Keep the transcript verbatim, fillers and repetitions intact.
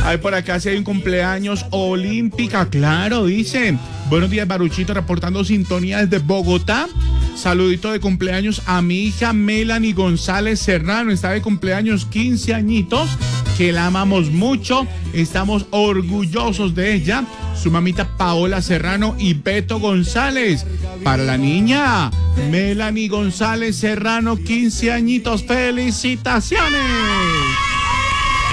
Hay por acá si hay un cumpleaños olímpica, claro, dicen. Buenos días, Baruchito, reportando sintonía desde Bogotá. Saludito de cumpleaños a mi hija Melanie González Serrano. Está de cumpleaños quince añitos, que la amamos mucho. Estamos orgullosos de ella. Su mamita Paola Serrano y Beto González. Para la niña Melanie González Serrano, quince añitos. ¡Felicitaciones!